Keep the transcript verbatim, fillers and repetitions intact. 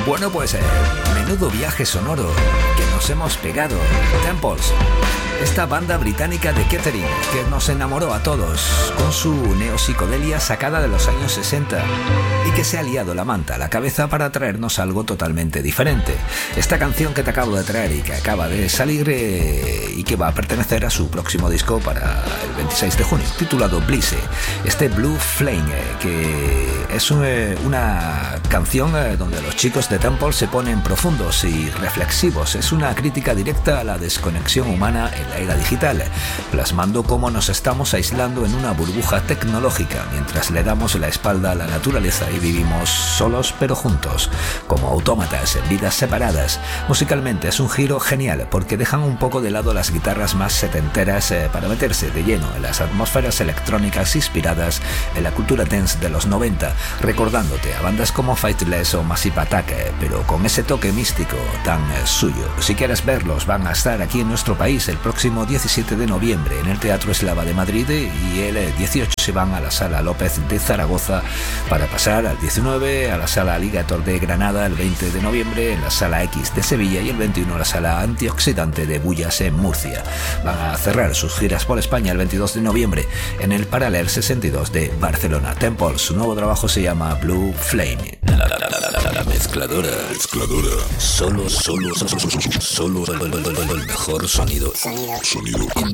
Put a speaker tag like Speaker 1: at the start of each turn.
Speaker 1: Bueno, pues eh, menudo viaje sonoro que nos hemos pegado. Temples, esta banda británica de Kettering que nos enamoró a todos con su neopsicodelia sacada de los años sesenta y que se ha liado la manta a la cabeza para traernos algo totalmente diferente. Esta canción que te acabo de traer y que acaba de salir eh, y que va a pertenecer a su próximo disco para el veintiséis de junio, titulado Bliss. Este Blue Flame, eh, que es un, eh, una canción eh, donde los chicos de Temple se ponen profundos y reflexivos. Es una crítica directa a la desconexión humana en la era digital, plasmando cómo nos estamos aislando en una burbuja tecnológica mientras le damos la espalda a la naturaleza y vivimos solos pero juntos, como autómatas en vidas separadas. Musicalmente es un giro genial porque dejan un poco de lado las guitarras más setenteras eh, para meterse de lleno en las atmósferas electrónicas inspiradas en la cultura dance de los noventa, recordándote a bandas como Faithless o Massive Attack, eh, pero con ese toque místico tan eh, suyo. Si quieres verlos, van a estar aquí en nuestro país el próximo diecisiete de noviembre en el Teatro Eslava de Madrid, y el eh, dieciocho se van a la Sala López de Zaragoza, para pasar al diecinueve a la Sala Alligator de Granada, el veinte de noviembre en la Sala X de Sevilla y el veintiuno a la Sala Antioxidante de Bullas en Murcia. Van a cerrar sus giras por España el veintidós de noviembre en el Paralel sesenta y dos de Barcelona. Temple, su nuevo trabajo se llama Blue Flame. La, la, la, la, la, la mezcladora.
Speaker 2: Mezcladora.
Speaker 1: Solo, solo, solo, solo, solo el, el, el, el mejor sonido.
Speaker 2: Sonido.
Speaker 1: In